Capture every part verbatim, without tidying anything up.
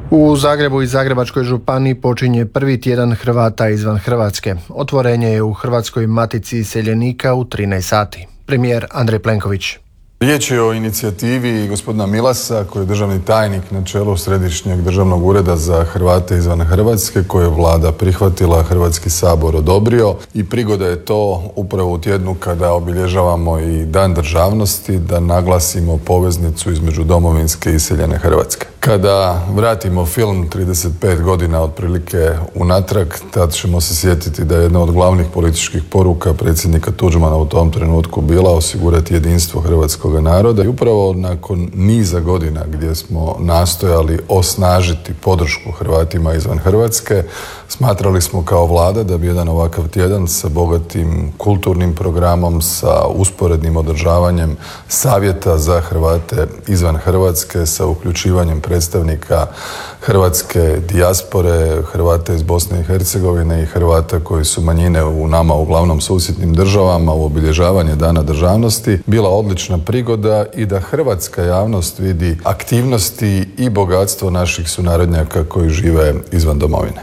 U Zagrebu i Zagrebačkoj županiji počinje prvi tjedan Hrvata izvan Hrvatske. Otvorenje je u Hrvatskoj matici iseljenika u trinaest sati. Premijer Andrej Plenković. Riječ je o inicijativi gospodina Milasa, koji je državni tajnik na čelu Središnjeg državnog ureda za Hrvate izvan Hrvatske, koje je vlada prihvatila, Hrvatski sabor odobrio i prigoda je to upravo u tjednu kada obilježavamo i Dan državnosti, da naglasimo poveznicu između domovinske i iseljene Hrvatske. Kada vratimo film trideset pet godina otprilike unatrag, tad ćemo se sjetiti da je jedna od glavnih političkih poruka predsjednika Tuđmana u tom trenutku bila osigurati jedinstvo hrvatskog naroda. I upravo nakon niza godina gdje smo nastojali osnažiti podršku Hrvatima izvan Hrvatske, smatrali smo kao vlada da bi jedan ovakav tjedan sa bogatim kulturnim programom, sa usporednim održavanjem savjeta za Hrvate izvan Hrvatske, sa uključivanjem predstavnika hrvatske dijaspore, Hrvata iz Bosne i Hercegovine i Hrvata koji su manjine u nama uglavnom susjednim državama u obilježavanje Dana državnosti, bila odlična prigoda i da hrvatska javnost vidi aktivnosti i bogatstvo naših sunarodnjaka koji žive izvan domovine.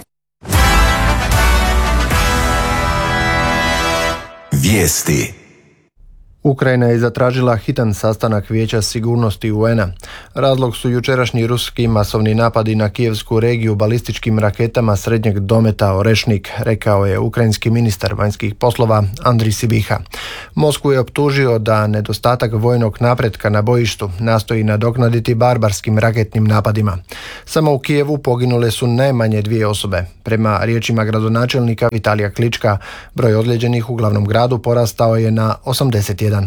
Vijesti. Ukrajina je zatražila hitan sastanak Vijeća sigurnosti U N-a. Razlog su jučerašnji ruski masovni napadi na kijevsku regiju balističkim raketama srednjeg dometa Orešnik, rekao je ukrajinski ministar vanjskih poslova Andrij Sibiha. Moskvu je optužio da nedostatak vojnog napretka na bojištu nastoji nadoknaditi barbarskim raketnim napadima. Samo u Kijevu poginule su najmanje dvije osobe. Prema riječima gradonačelnika Vitalija Klička, broj ozlijeđenih u glavnom gradu porastao je na osamdeset jedan.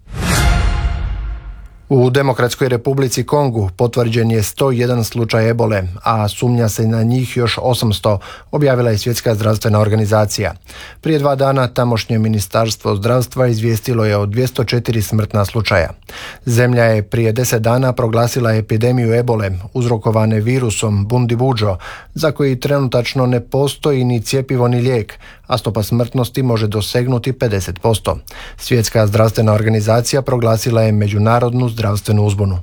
U Demokratskoj Republici Kongu potvrđen je sto jedan slučaj ebole, a sumnja se na njih još osamsto, objavila je Svjetska zdravstvena organizacija. Prije dva dana tamošnje ministarstvo zdravstva izvijestilo je o dvjesto četiri smrtna slučaja. Zemlja je prije deset dana proglasila epidemiju ebole uzrokovane virusom Bundibugyo, za koji trenutačno ne postoji ni cjepivo ni lijek, a stopa smrtnosti može dosegnuti pedeset posto. Svjetska zdravstvena organizacija proglasila je međunarodnu zdravstvenu uzbunu.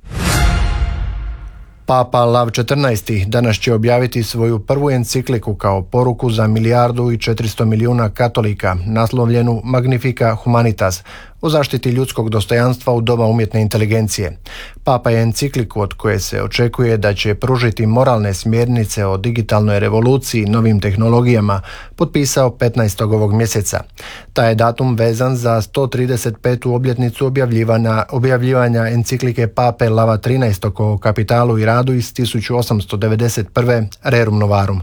Papa Lav četrnaesti danas će objaviti svoju prvu encikliku kao poruku za milijardu i četiristo milijuna katolika, naslovljenu Magnifica Humanitas, o zaštiti ljudskog dostojanstva u doba umjetne inteligencije. Papa je encikliku, od koje se očekuje da će pružiti moralne smjernice o digitalnoj revoluciji i novim tehnologijama, potpisao petnaestog ovog mjeseca. Taj je datum vezan za sto trideset petu obljetnicu objavljivanja, objavljivanja enciklike Pape Lava trinaestog o kapitalu i radu iz tisuću osamsto devedeset prve. Rerum Novarum.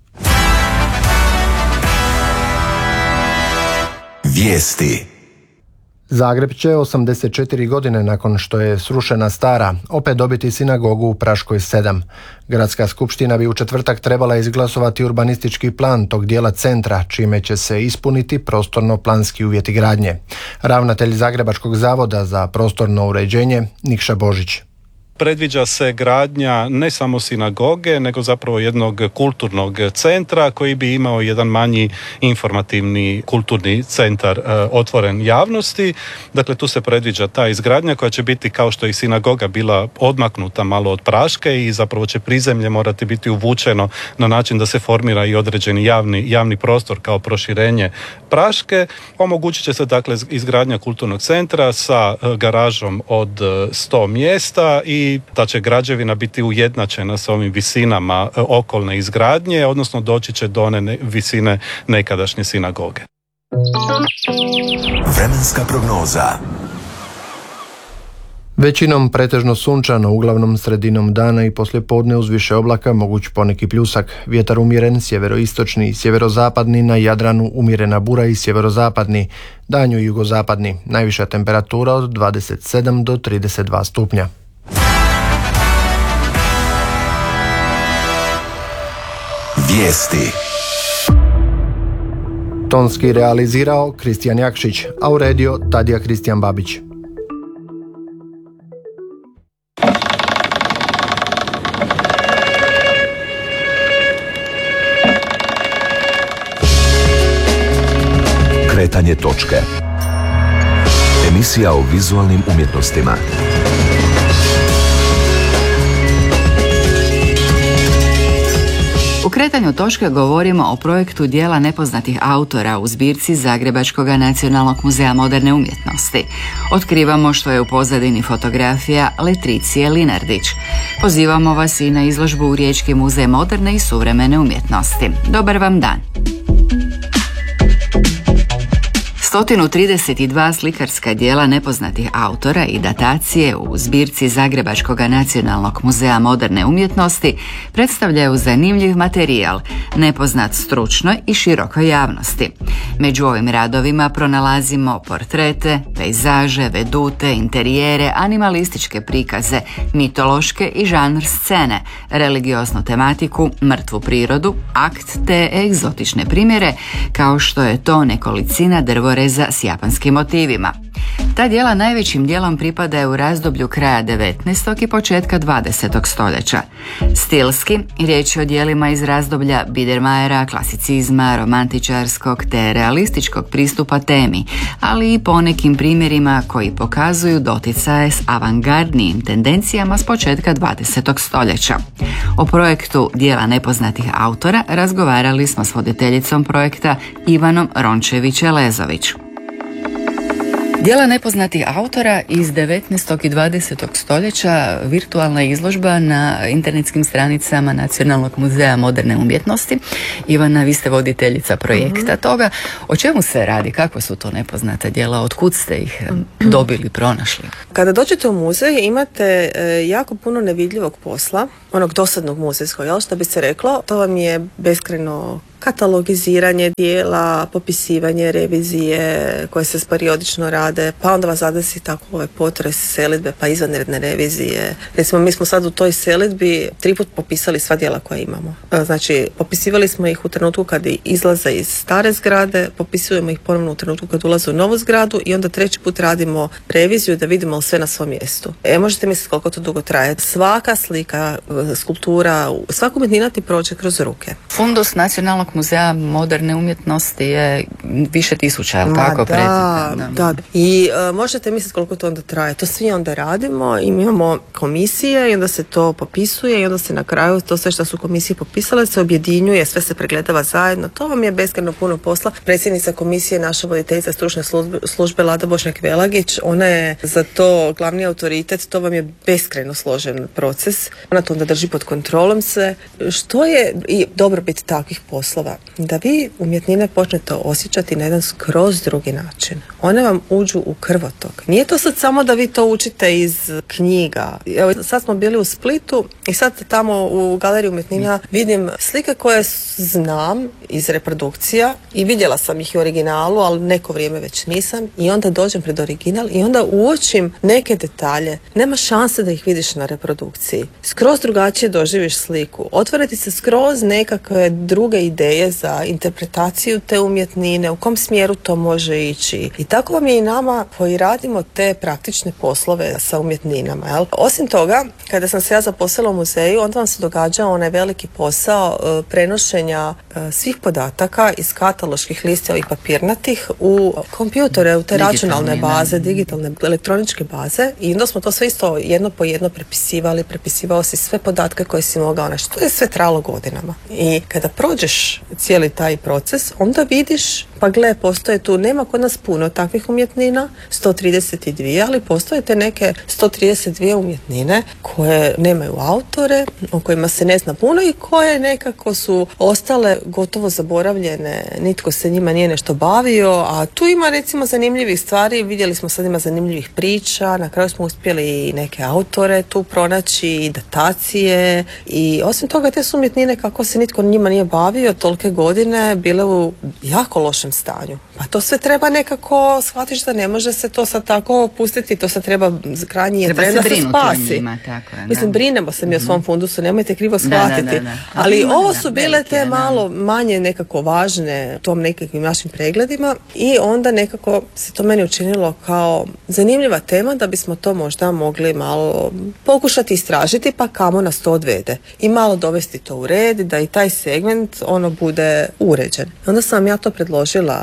Vijesti. Zagreb će osamdeset četiri godine nakon što je srušena stara opet dobiti sinagogu u Praškoj sedam. Gradska skupština bi u četvrtak trebala izglasovati urbanistički plan tog dijela centra, čime će se ispuniti prostorno-planski uvjeti gradnje. Ravnatelj Zagrebačkog zavoda za prostorno uređenje Nikša Božić. Predviđa se gradnja ne samo sinagoge, nego zapravo jednog kulturnog centra koji bi imao jedan manji informativni kulturni centar e, otvoren javnosti. Dakle, tu se predviđa ta izgradnja koja će biti, kao što je i sinagoga bila odmaknuta malo od Praške, i zapravo će prizemlje morati biti uvučeno na način da se formira i određeni javni, javni prostor kao proširenje Praške. Omogućit će se dakle izgradnja kulturnog centra sa garažom od sto mjesta i ta će građevina biti ujednačena sa ovim visinama okolne izgradnje, odnosno doći će do one visine nekadašnje sinagoge. Vremenska prognoza. Većinom pretežno sunčano, uglavnom sredinom dana i poslijepodne uz više oblaka, moguć poneki pljusak. Vjetar umjeren, sjeveroistočni i sjeverozapadni, na Jadranu umjerena bura i sjeverozapadni, danju i jugozapadni. Najviša temperatura od dvadeset sedam do trideset dva stupnja. Vijesti. Tonski realizirao Kristijan Jakšić, a uredio Tadija Kristijan Babić. Kretanje točke. Emisija o vizualnim umjetnostima. skretanju točke govorimo o projektu dijela nepoznatih autora u zbirci Zagrebačkog nacionalnog muzeja moderne umjetnosti. Otkrivamo što je u pozadini fotografija Letricije Linardić. Pozivamo vas i na izložbu u Riječki muzej moderne i suvremene umjetnosti. Dobar vam dan! sto trideset dva slikarska djela nepoznatih autora i datacije u zbirci Zagrebačkog nacionalnog muzeja moderne umjetnosti predstavljaju zanimljiv materijal, nepoznat stručnoj i širokoj javnosti. Među ovim radovima pronalazimo portrete, pejzaže, vedute, interijere, animalističke prikaze, mitološke i žanr scene, religioznu tematiku, mrtvu prirodu, akt te egzotične primjere, kao što je to nekolicina drvoreza s japanskim motivima. Ta djela najvećim dijelom pripadaju u razdoblju kraja devetnaestog i početka dvadesetog stoljeća. Stilski, riječ je o djelima iz razdoblja Biedermajera, klasicizma, romantičarskog te realističkog pristupa temi, ali i ponekim primjerima koji pokazuju doticaje s avangardnijim tendencijama s početka dvadesetog stoljeća. O projektu djela nepoznatih autora razgovarali smo s voditeljicom projekta Ivanom Rončević-Elezović. Djela nepoznatih autora iz devetnaestog i dvadesetog stoljeća, virtualna izložba na internetskim stranicama Nacionalnog muzeja moderne umjetnosti. Ivana, vi ste voditeljica projekta uh-huh. toga. O čemu se radi? Kako su to nepoznata djela? Otkud ste ih dobili, pronašli? Kada dođete u muzej imate jako puno nevidljivog posla, onog dosadnog muzejskog, jel, što bi se reklo. To vam je beskrajno katalogiziranje dijela, popisivanje, revizije koje se periodično rade, pa onda vas zadesi tako ovaj potres selidbe, pa izvanredne revizije. Recimo, mi smo sad u toj selidbi tri put popisali sva djela koja imamo. Znači, popisivali smo ih u trenutku kad izlaze iz stare zgrade, popisujemo ih ponovno u trenutku kad ulaze u novu zgradu i onda treći put radimo reviziju da vidimo sve na svom mjestu. E, možete misliti koliko to dugo traje. Svaka slika, skulptura, svaka umjetnina ti prođe kroz ruke. Fundus Nacionalnog muzeja moderne umjetnosti je više tisuća, ali tako? Da, da. I uh, možete misliti koliko to onda traje. To svi onda radimo i mi imamo komisije i onda se to popisuje i onda se na kraju to sve što su komisije popisale se objedinjuje, sve se pregledava zajedno. To vam je beskrajno puno posla. Predsjednica komisije, naša voditeljica stručne službe, službe Lada Bošnjak-Velagić, ona je za to glavni autoritet. To vam je beskrajno složen proces. Ona to onda drži pod kontrolom se. Što je i dobrobit takvih posla? Da vi umjetnine počnete osjećati na jedan skroz drugi način. One vam uđu u krvotok. Nije to sad samo da vi to učite iz knjiga. Evo, sad smo bili u Splitu i sad tamo u galeriji umjetnina vidim slike koje znam iz reprodukcija i vidjela sam ih u originalu, ali neko vrijeme već nisam i onda dođem pred original i onda uočim neke detalje. Nema šanse da ih vidiš na reprodukciji. Skroz drugačije doživiš sliku. Otvore ti se skroz nekakve druge ideje za interpretaciju te umjetnine, u kom smjeru to može ići. I tako vam je i nama koji radimo te praktične poslove sa umjetninama. Jel? Osim toga, kada sam se ja zaposlila u muzeju, onda vam se događa onaj veliki posao e, prenošenja e, svih podataka iz kataloških listova i papirnatih u kompjutore, u te digitalne, računalne baze, digitalne, elektroničke baze i onda smo to sve isto jedno po jedno prepisivali, prepisivao si sve podatke koje si mogao nešto. To je sve trajalo godinama. I kada prođeš cijeli taj proces, onda vidiš, pa gle, postoje tu, nema kod nas puno takvih umjetnina, sto trideset dva, ali postoje te neke sto trideset dvije umjetnine koje nemaju autore, o kojima se ne zna puno i koje nekako su ostale gotovo zaboravljene, nitko se njima nije nešto bavio, a tu ima recimo zanimljivih stvari, vidjeli smo sad ima zanimljivih priča, na kraju smo uspjeli i neke autore tu pronaći, i datacije i osim toga te su umjetnine kako se nitko njima nije bavio tolike godine bile u jako lošem stanju. Pa to sve treba nekako shvatiti da ne može se to sad tako pustiti, to sad treba krajnji je tren da se spasi. Njima, tako je, Mislim, brinemo se mi mm-hmm. o svom fundusu, nemojte krivo shvatiti. Da, da, da, da. Ali ima, ovo su bile velike, te malo manje nekako važne tom nekakvim našim pregledima i onda nekako se to meni učinilo kao zanimljiva tema da bismo to možda mogli malo pokušati istražiti pa kamo nas to odvede. I malo dovesti to u red, da i taj segment ono bude uređen. Onda sam ja to predložila ravnatelju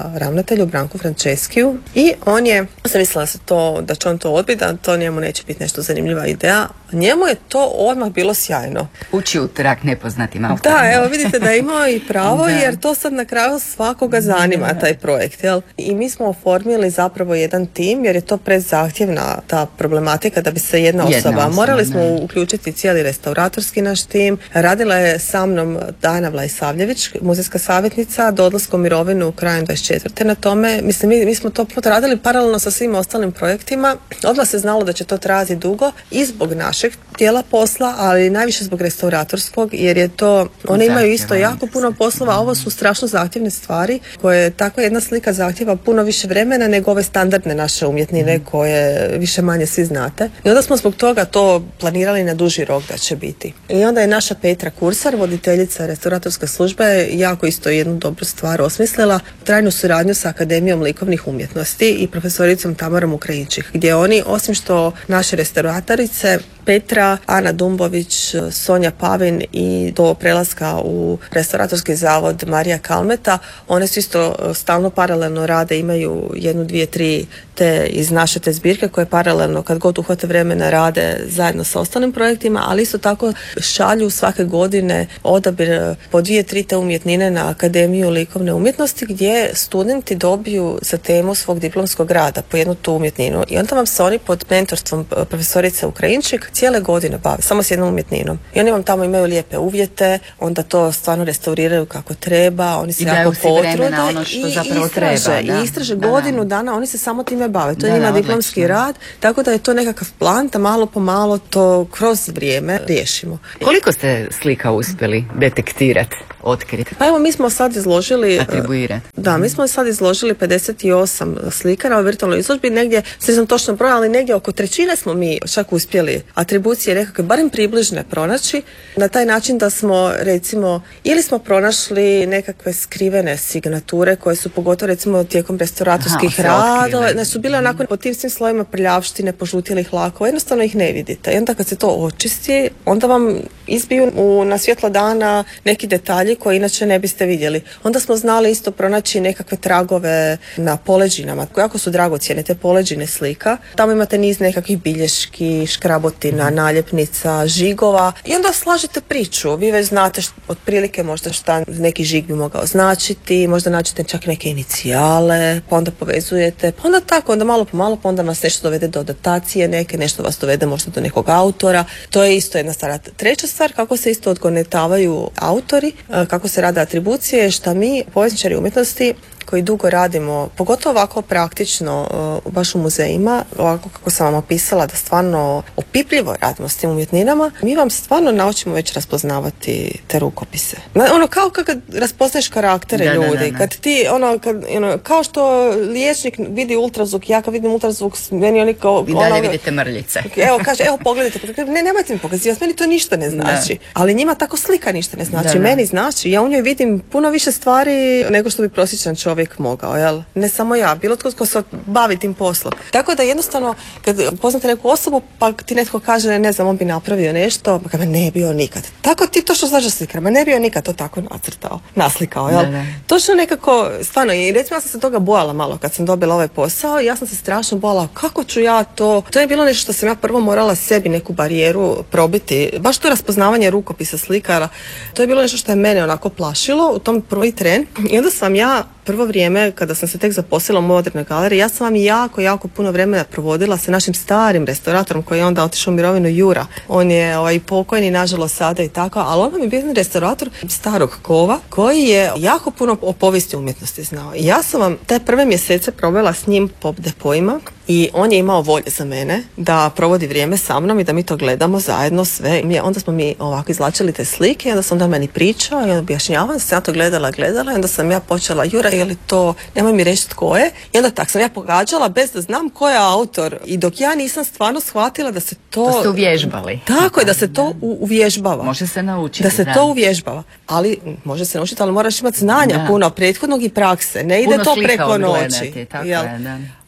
ravnatelju Branku Franceskiju i on je, ja sam mislila da, se to, da će on to odbiti, da to njemu neće biti nešto zanimljiva ideja. Njemu je to odmah bilo sjajno. Uči u trak nepoznatim autorima. Da, evo vidite da imao i pravo jer to sad na kraju svakoga zanima taj projekt. Jel? I mi smo oformili zapravo jedan tim jer je to prezahtjevna ta problematika da bi se jedna, jedna osoba, osoba morali smo ne. uključiti cijeli restauratorski naš tim. Radila je sa mnom Dana Vlajsavljević, muzejska savjetnica, do odlaska u mirovinu krajem dvadeset četvrte na tome. Mislim, mi, mi smo to radili paralelno sa svim ostalim projektima. Odmah se znalo da će to trajati dugo i zbog našeg dijela posla, ali najviše zbog restauratorskog, jer je to, one imaju isto jako puno poslova, a ovo su strašno zahtjevne stvari koje takva jedna slika zahtjeva puno više vremena nego ove standardne naše umjetnine koje više manje svi znate. I onda smo zbog toga to planirali na duži rok da će biti. I onda je naša Petra Kursar, voditeljica restauratorske službe, jako isto jednu dobru stvar osmislila, trajnu suradnju sa Akademijom likovnih umjetnosti i profesoricom Tamarom Ukrajinčih, gdje oni, osim što naše restauratorice Petra, Ana Dumbović, Sonja Pavin i do prelaska u restauratorski zavod Marija Kalmeta, one su isto stalno paralelno rade, imaju jednu, dvije, tri te iz naše te zbirke koje paralelno kad god uhvate vremena rade zajedno sa ostalim projektima, ali isto tako šalju svake godine odabir po dvije, tri te umjetnine na Akademiju likovne umjetnosti gdje studenti dobiju za temu svog diplomskog rada po jednu tu umjetninu i onda vam se oni pod mentorstvom profesorice Ukrajinčik cijele godine bave, samo s jednom umjetninom. I oni vam tamo imaju lijepe uvjete, onda to stvarno restauriraju kako treba, oni se I jako potrude ono što i zapravo istraže, treba, da. i istraže da, godinu da. dana, oni se samo time bave. To da, je njima da, diplomski odlično. rad, tako da je to nekakav plan da malo po malo to kroz vrijeme riješimo. Koliko ste slika uspjeli detektirati, otkriti? Pa evo, mi smo sad izložili... Atribuirati. Da, mi smo sad izložili pedeset osam slika na virtualnoj izložbi, negdje, ne znam točno broj, ali negdje oko trećine smo mi čak uspjeli atribucije nekakve, barem približne pronaći, na taj način da smo, recimo, ili smo pronašli nekakve skrivene signature koje su pogotovo, recimo, tijekom restauratorskih radova, ne su bile onako po tim svim slojima prljavštine, požutjelih lakova, jednostavno ih ne vidite. I onda kad se to očisti, onda vam izbiju u, na svjetlo dana neki detalji koje inače ne biste vidjeli. Onda smo znali isto pronaći nekakve tragove na poleđinama, koje jako su dragocjene, te poleđine slika. Tamo imate niz nekakvih bilješki, škrabotina, naljepnica, žigova i onda slažete priču. Vi već znate št, otprilike možda šta neki žig bi mogao značiti, možda nađete čak neke inicijale, pa onda povezujete, pa onda tako, onda malo po malo, pa onda vas nešto dovede do datacije neke, nešto vas dovede možda do nekog autora. To je isto jedna stvar. Treća stvar, kako se isto odgonetavaju autori, kako se rade atribucije, šta mi, povjesničari umjetnosti, koji dugo radimo, pogotovo ovako praktično, uh, baš u muzejima, ovako kako sam vam opisala, da stvarno opipljivo radimo s tim umjetninama, mi vam stvarno naučimo već raspoznavati te rukopise. Ono, kao kad raspoznaješ karaktere da, ljudi, da, da, da. kad ti, ono, kad, ono, kao što liječnik vidi ultrazvuk, ja kad vidim ultrazvuk, meni oni kao... I dalje ono, vidite mrljice. Evo, kaže, evo, pogledajte, ne, nemojte mi pokazivati, meni to ništa ne znači. Da. Ali njima tako slika ništa ne znači, da, da. Meni znači, ja u njoj vidim puno više stvari nego što bi prosječan čovjek mogao, jel? Ne samo ja, bilo tko tko se bavi tim poslom. Tako da jednostavno, kad poznate neku osobu, pa ti netko kaže, ne znam, on bi napravio nešto, pa kada ne bio nikad. Tako ti to što znaš slikar, ma ne bio nikad to tako nacrtao, naslikao, jel? Da, da. Točno nekako, stvarno, i recimo ja sam se toga bojala malo kad sam dobila ovaj posao, ja sam se strašno bojala, kako ću ja to, to je bilo nešto što sam ja prvo morala sebi neku barijeru probiti, baš to raspoznavanje rukopisa slikara, to je bilo nešto što je mene onako plašilo u tom prvi tren i onda sam ja prvo vrijeme, kada sam se tek zaposlila u Modernoj galeriji, ja sam vam jako, jako puno vremena provodila sa našim starim restauratorom koji je onda otišao u mirovinu, Jura. On je ovaj, pokojni, nažalost, sada i tako, ali on nam je bio restaurator starog kova koji je jako puno o povijesti umjetnosti znao. I ja sam vam te prve mjesece provela s njim po depoima i on je imao volje za mene da provodi vrijeme sa mnom i da mi to gledamo zajedno sve. I onda smo mi ovako izvlačili te slike i onda sam onda meni pričao i objašnjavam se, ja to gledala, gledala i onda sam ja počela, Jura, je li to, nemoj mi reći tko je. I onda tak sam ja pogađala bez da znam ko je autor. I dok ja nisam stvarno shvatila da se to... Da ste uvježbali. Tako je, da se to u, uvježbava. Može se naučiti. Da se da. to uvježbava. Ali, može se naučiti, ali moraš imati znanja da. puno prethodnog i prakse. Ne ide puno to preko noći. Odgledati, tako je, da.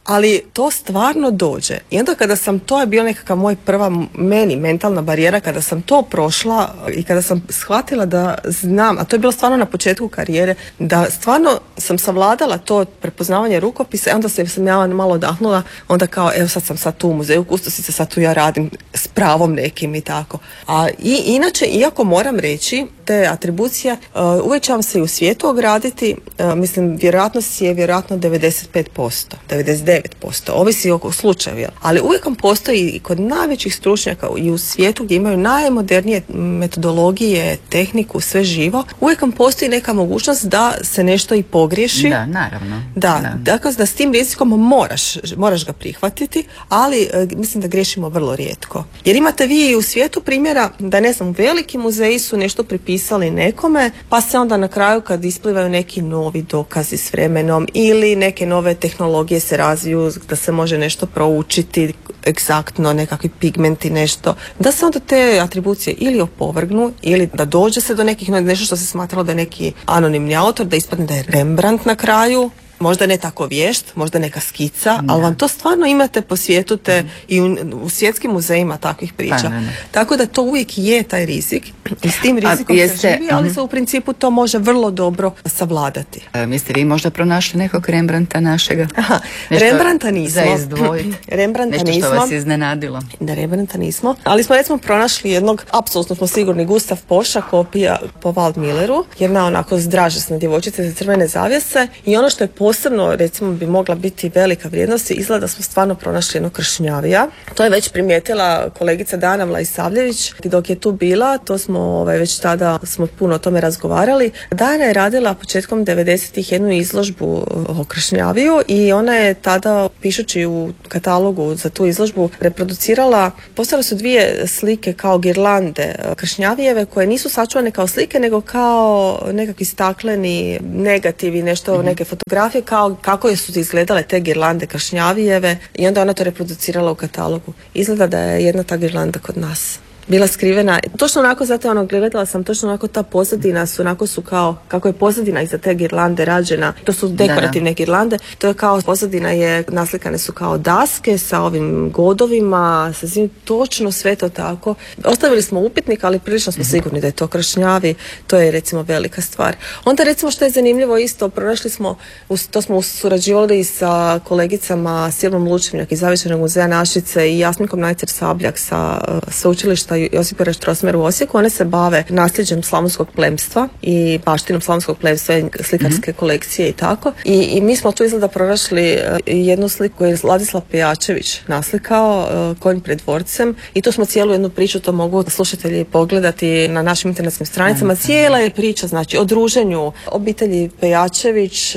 ali to stvarno dođe. I onda kada sam, to je bio nekakav moj prva meni mentalna barijera, kada sam to prošla i kada sam shvatila da znam, a to je bilo stvarno na početku karijere, da stvarno sam savladala to prepoznavanje rukopisa i onda sam ja malo odahnula, onda kao evo sad sam sad tu u muzeju kustosice, sad tu ja radim s pravom nekim i tako. A i inače, iako moram reći, te atribucije uh, uvijek će vam se i u svijetu ograditi, uh, mislim, vjerojatnost je vjerojatno devedeset pet posto, devedeset devet posto, ovisi oko slučajeva, ali uvijek vam postoji i kod najvećih stručnjaka i u svijetu gdje imaju najmodernije metodologije, tehniku, sve živo, uvijek vam postoji neka mogućnost da se nešto i pogriješi. Da, naravno. Da, da. Dakle, da s tim rizikom moraš, moraš ga prihvatiti, ali uh, mislim da griješimo vrlo rijetko. Jer imate vi u svijetu primjera da, ne znam, veliki muzeji su nešto pripisali nekome, pa se onda na kraju kad isplivaju neki novi dokazi s vremenom ili neke nove tehnologije se razviju da se može nešto proučiti egzaktno, nekakvi pigmenti, nešto, da se onda te atribucije ili opovrgnu ili da dođe se do nekih, nešto što se smatralo da je neki anonimni autor, da ispadne da je Rembrandt na kraju. Možda ne tako vješt, možda neka skica, da. Ali vam to stvarno imate po svijetu te, mm. i u, u svjetskim muzejima takvih priča. Pa, ne, ne. Tako da to uvijek je taj rizik i s tim rizikom jeste, se živi, ali mm-hmm. se u principu to može vrlo dobro savladati. E, mislite vi možda pronašli nekog Rembrandta našega? Aha, Rembrandta nismo. Za izdvojiti. Rembrandta Nešto nismo. što vas iznenadilo. Da, Rembrandta nismo. Ali smo recimo pronašli jednog, apsolutno smo sigurni, Gustav Poša, kopija po Waldmilleru, jedna onako zdražesna djevojčica za crvene zavjese i ono što je posebno, recimo, bi mogla biti velika vrijednost, izgleda da smo stvarno pronašli jednog kršnjavija. To je već primijetila kolegica Dana Vlaisavljević dok je tu bila, to smo ovaj, već tada smo puno o tome razgovarali. Dana je radila početkom devedesetih jednu izložbu o kršnjaviju i ona je tada, pišući u katalogu za tu izložbu, reproducirala, postale su dvije slike kao girlande kršnjavijeve koje nisu sačuvane kao slike nego kao nekakvi stakleni negativi, nešto, mm-hmm. neke fotografije kao kako su izgledale te girlande kršnjavijeve i onda ona to reproducirala u katalogu. Izgleda da je jedna ta girlanda kod nas bila skrivena. Točno onako, zato ono, gledala sam, točno onako ta pozadina su, onako su kao, kako je pozadina iza te girlande rađena, to su dekorativne da, da. girlande, to je kao, pozadina je, naslikane su kao daske sa ovim godovima, sa svim, točno sve to tako. Ostavili smo upitnik, ali prilično smo mm-hmm. sigurni da je to kršnjavi, to je recimo velika stvar. Onda recimo što je zanimljivo isto, pronašli smo, to smo surađivali sa kolegicama Silvom Lučevnjak iz Zavičajnog muzeja Našice i Jasminkom Najcer Sabljak sa sveučilišta Josip Juraj Strossmayer u Osijeku. One se bave nasljeđem slavonskog plemstva i baštinom slavonskog plemstva i slikarske mm-hmm. kolekcije i tako. I, I mi smo tu izgleda pronašli jednu sliku koju je Ladislav Pejačević naslikao, Konj pred dvorcem, i tu smo cijelu jednu priču, to mogu slušatelji pogledati na našim internetskim stranicama. Mm-hmm. Cijela je priča, znači, o druženju obitelji Pejačević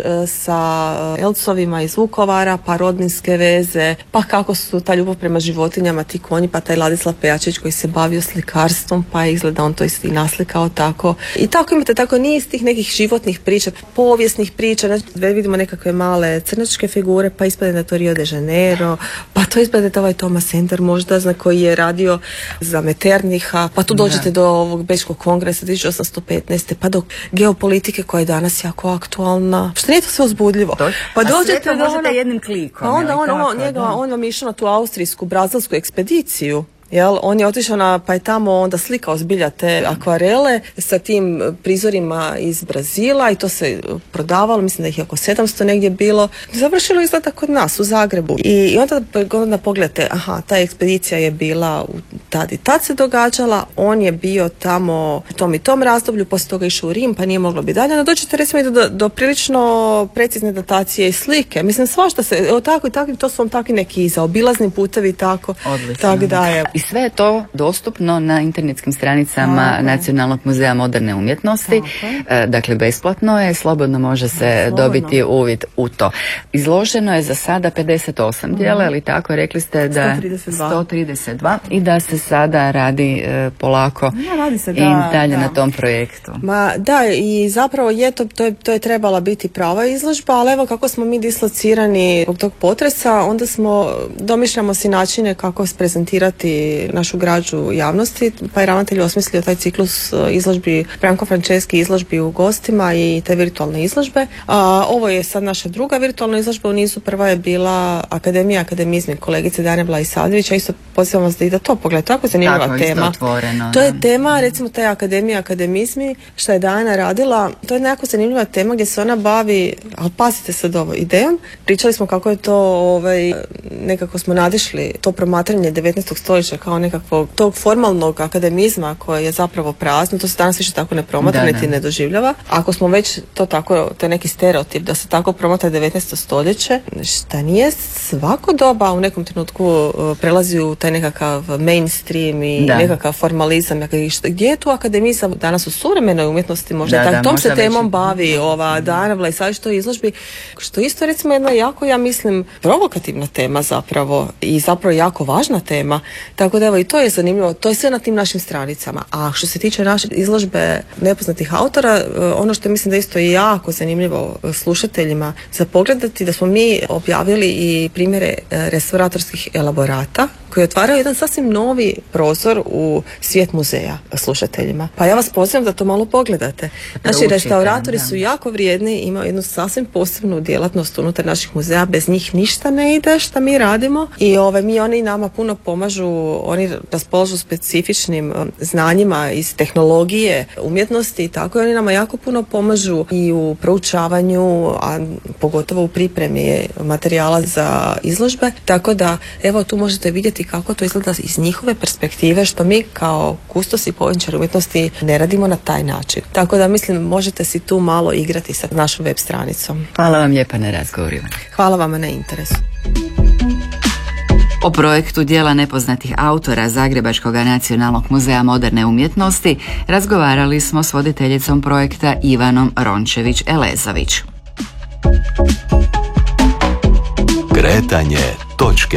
sa Elcovima iz Vukovara, pa rodbinske veze, pa kako su ta ljubav prema životinjama, ti konji, pa taj Ladislav Pejačević koji se bavio slikarstvom, pa izgleda on to isti naslikao tako. I tako imate tako niz tih nekih životnih priča, povijesnih priča, znači vidimo nekakve male crnačke figure, pa ispada da je to Rio de Janeiro, pa to ispada da je ovaj Thomas Ender možda, zna, koji je radio za Metternicha, pa tu dođete da. do ovog Bečkog kongresa tisuću osamsto petnaeste pa do geopolitike koja je danas jako aktualna. Što nije to sve uzbudljivo? To, pa dođete do možete ono, jednim klikom. Pa onda on, on, njega, on vam išao na tu austrijsku, brazilsku ekspediciju. Jel, on je otišao na, pa je tamo onda slikao zbilja te akvarele sa tim prizorima iz Brazila i to se prodavalo, mislim da ih je oko sedamsto negdje bilo. Završilo izgleda kod nas u Zagrebu. I, i onda, onda pogledate, aha, ta ekspedicija je bila u tad i tad se događala, on je bio tamo u tom i tom razdoblju, poslije toga išao u Rim, pa nije moglo biti dalje. No dođete recimo i do, do prilično precizne datacije i slike. Mislim, svašta se, evo tako i tako, to su vam takvi neki zaobilazni putevi i tako. Odlično. Tak da je. I sve je to dostupno na internetskim stranicama okay. Nacionalnog muzeja moderne umjetnosti. Okay. Dakle, besplatno je, slobodno može se slobodno. dobiti uvid u to. Izloženo je za sada pedeset osam dijela, ali tako rekli ste da sto trideset dva. sto trideset dva i da se sada radi e, polako ja, radi se, da, i dalje da. na tom projektu. Ma da, i zapravo je to, to je, to je trebala biti prava izložba, ali evo kako smo mi dislocirani zbog tog potresa, onda smo, domišljamo si načine kako prezentirati podići našu građu javnosti, pa je ravnatelj osmislio taj ciklus izložbi Franco Franceschi, izložbi u gostima i te virtualne izložbe. A, ovo je sad naša druga virtualna izložba u nizu. Prva je bila Akademija akademizmi kolegice Dane Vlaisavljević, a isto pozivam vas da i da to pogledate. Tako zanimljiva tako, tema. Otvoreno, to je tema, recimo te Akademija akademizmi, što je Dana radila, to je nekako zanimljiva tema gdje se ona bavi, ali pazite sad ovo, idejom. Pričali smo kako je to, ovaj, nekako smo nadišli to promatranje devetnaestog stoljeća kao nekakvog tog formalnog akademizma koje je zapravo prazno, to se danas više tako ne promatra, niti ne doživljava. Ako smo već to tako, to je neki stereotip da se tako promatra devetnaesto stoljeće, šta nije svako doba u nekom trenutku prelazi u taj nekakav mainstream i da. nekakav formalizam. Gdje je tu akademizam danas u suvremenoj umjetnosti? Možda da, da, tom možda se temom već... bavi ova Dana Vlaisavljević što izložbi, što isto recimo jedna jako, ja mislim, provokativna tema zapravo i zapravo jako važna tema. Tako da evo i to je zanimljivo, to je sve na tim našim stranicama. A što se tiče naše izložbe nepoznatih autora, ono što mislim da isto je jako zanimljivo slušateljima za pogledati, da smo mi objavili i primjere restauratorskih elaborata koji otvaraju jedan sasvim novi prozor u svijet muzeja slušateljima. Pa ja vas pozivam da to malo pogledate. Naši restauratori su jako vrijedni, imaju jednu sasvim posebnu djelatnost unutar naših muzeja, bez njih ništa ne ide šta mi radimo i ove, mi oni nama puno pomažu, oni raspolažu specifičnim znanjima iz tehnologije, umjetnosti i tako i oni nama jako puno pomažu i u proučavanju, a pogotovo u pripremi materijala za izložbe, tako da evo tu možete vidjeti kako to izgleda iz njihove perspektive, što mi kao kustosi i povjesničari umjetnosti ne radimo na taj način. Tako da mislim možete si tu malo igrati sa našom web stranicom. Hvala vam lijepa na razgovorima. Hvala vama na interesu. O projektu djela nepoznatih autora Zagrebačkog nacionalnog muzeja moderne umjetnosti razgovarali smo s voditeljicom projekta Ivanom Rončević-Elezović. Kretanje točke.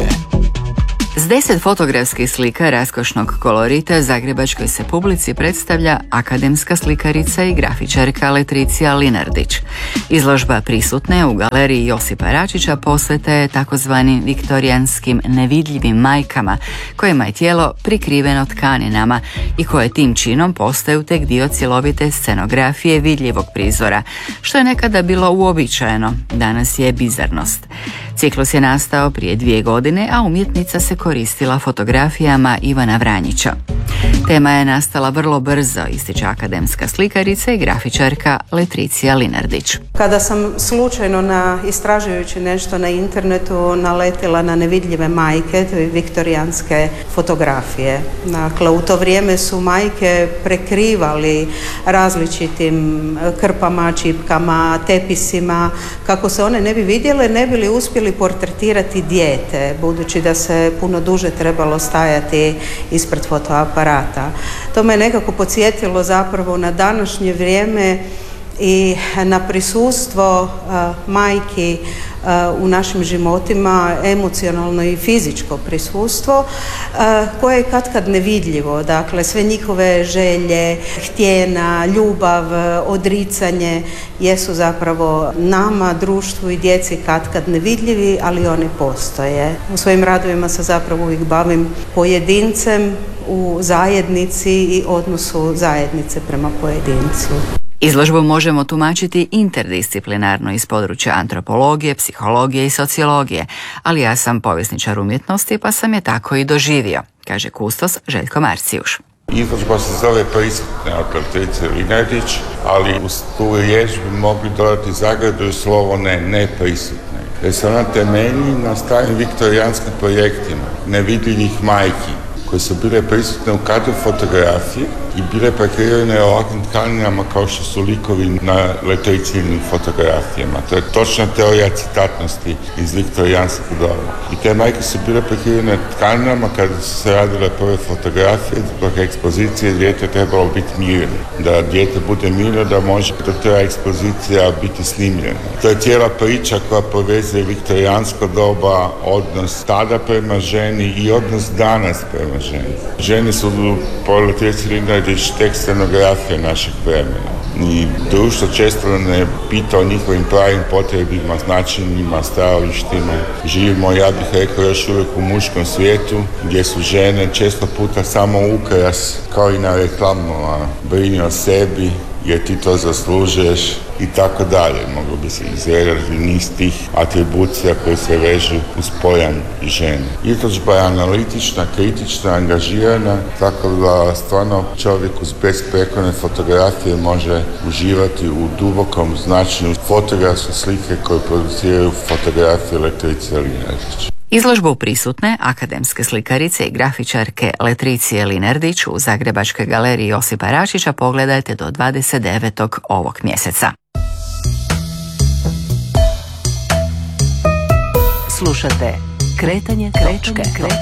S deset fotografskih slika raskošnog kolorita zagrebačkoj se publici predstavlja akademska slikarica i grafičarka Letricija Linardić. Izložba prisutne u galeriji Josipa Račića posveta je takozvanim viktorijanskim nevidljivim majkama, kojima je tijelo prikriveno tkaninama i koje tim činom postaju tek dio cjelovite scenografije vidljivog prizora, što je nekada bilo uobičajeno, danas je bizarnost. Ciklus je nastao prije dvije godine, a umjetnica se koristila fotografijama Ivana Vranjića. Tema je nastala vrlo brzo, ističe akademska slikarica i grafičarka Letricija Linardić. Kada sam slučajno na, istražujući nešto na internetu naletila na nevidljive majke, to je viktorijanske fotografije. Dakle, u to vrijeme su majke prekrivali različitim krpama, čipkama, tepisima, kako se one ne bi vidjele, ne bi li uspjeli portretirati dijete, budući da se puno duže trebalo stajati ispred fotoaparata. To me nekako podsjetilo zapravo na današnje vrijeme i na prisustvo uh, majki uh, u našim životima, emocionalno i fizičko prisustvo uh, koje je katkad nevidljivo. Dakle, sve njihove želje, htjena, ljubav, odricanje jesu zapravo nama, društvu i djeci katkad nevidljivi, ali oni postoje. U svojim radovima se zapravo uvijek bavim pojedincem u zajednici i odnosu zajednice prema pojedincu. Izložbu možemo tumačiti interdisciplinarno iz područja antropologije, psihologije i sociologije, ali ja sam povjesničar umjetnosti pa sam je tako i doživio, kaže kustos Željko Marcijuš. Izložba se zove Prisutne od Letricije Linardić, ali uz tu riječ bi mogli dodati zagradu i slovo ne, neprisutne. Jer se ona temelji na starim viktorijanskim projektima nevidljivih majki, koje su bile prisutne u kadru fotografiji i bile prekrivene ovakvim tkaninama kao što su likovi na Letricijnim fotografijama. To je točna teorija citatnosti iz viktorijanskog doba. I te majke su bile prekrivene tkaninama kada su se radile prve fotografije, zbog ekspozicije dijete trebalo biti mirno. Da dijete bude mirno, da može da ta ekspozicija biti snimljena. To je cijela priča koja povezuje viktorijansko doba, odnos tada prema ženi i odnos danas prema ženi. Žene su po Letriciji Linardić tek scenografija našeg vremena. i društvo često ne pita o njihovim pravim potrebima, značajnima, stajalištima. Živimo, ja bih rekao, još uvijek u muškom svijetu gdje su žene često puta samo ukras, kao i na reklamama, brini o sebi jer ti to zaslužuješ i tako dalje. Moglo bi se izredati niz tih atribucija koji se vežu uz pojam žene. Izložba je analitična, kritična, angažirana, tako da stvarno čovjek uz besprekorne fotografije može uživati u dubokom značenju fotografske slike koje produciraju fotografije Letricije Linardić. Izložbu prisutne akademske slikarice i grafičarke Letricije Linardić u Zagrebačkoj galeriji Josipa Račića pogledajte do dvadeset devetog ovog mjeseca. Slušate Kretanje točke.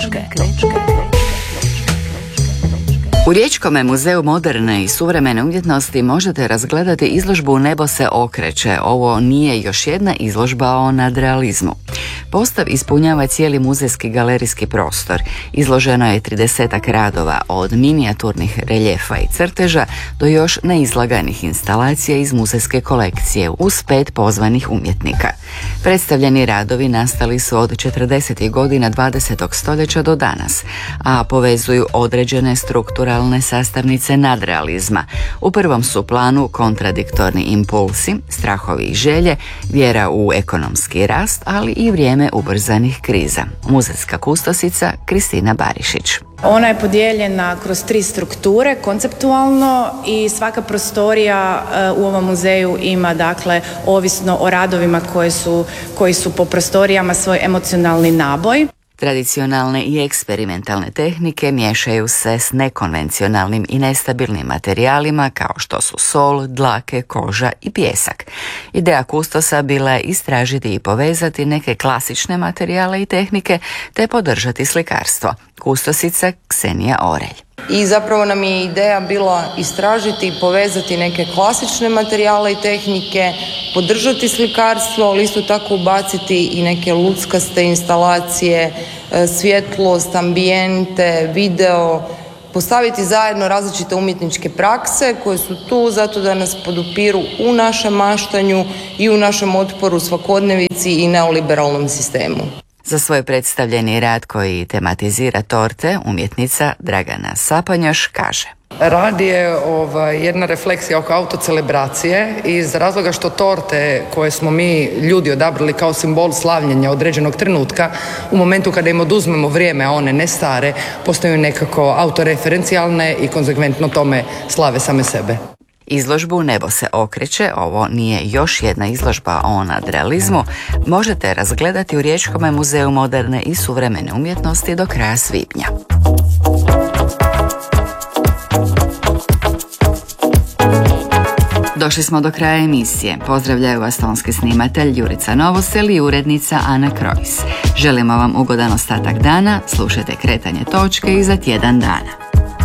U Riječkome muzeju moderne i suvremene umjetnosti možete razgledati izložbu Nebo se okreće. Ovo nije još jedna izložba o nadrealizmu. Postav ispunjava cijeli muzejski galerijski prostor. Izloženo je tridesetak radova, od minijaturnih reljefa i crteža do još neizlaganih instalacija iz muzejske kolekcije uz pet pozvanih umjetnika. Predstavljeni radovi nastali su od četrdesetih godina dvadesetog stoljeća do danas, a povezuju određene strukturalne sastavnice nadrealizma. U prvom su planu kontradiktorni impulsi, strahovi i želje, vjera u ekonomski rast, ali i vrijeme ubrzanih kriza. Muzejska kustosica Kristina Barišić. Ona je podijeljena kroz tri strukture konceptualno i svaka prostorija u ovom muzeju ima, dakle, ovisno o radovima koje su, koji su po prostorijama svoj emocionalni naboj. Tradicionalne i eksperimentalne tehnike miješaju se s nekonvencionalnim i nestabilnim materijalima kao što su sol, dlake, koža i pijesak. Ideja kustosa bila je istražiti i povezati neke klasične materijale i tehnike te podržati slikarstvo. Kustosica Ksenija Orelj. I zapravo nam je ideja bila istražiti i povezati neke klasične materijale i tehnike, podržati slikarstvo, ali isto tako ubaciti i neke luckaste instalacije, svjetlost, ambijente, video, postaviti zajedno različite umjetničke prakse koje su tu zato da nas podupiru u našem maštanju i u našem otporu svakodnevici i neoliberalnom sistemu. Za svoj predstavljeni rad koji tematizira torte, umjetnica Dragana Sapanjoš kaže: Rad je ovaj, jedna refleksija oko autocelebracije iz razloga što torte koje smo mi ljudi odabrali kao simbol slavljenja određenog trenutka, u momentu kada im oduzmemo vrijeme, a one ne stare, postaju nekako autoreferencijalne i konzekventno tome slave same sebe. Izložbu Nebo se okreće, ovo nije još jedna izložba o nadrealizmu, možete razgledati u Riječkome muzeju moderne i suvremene umjetnosti do kraja svibnja. Došli smo do kraja emisije. Pozdravljaju vas tonski snimatelj Jurica Novosel i urednica Ana Krojs. Želimo vam ugodan ostatak dana, slušajte Kretanje točke i za tjedan dana.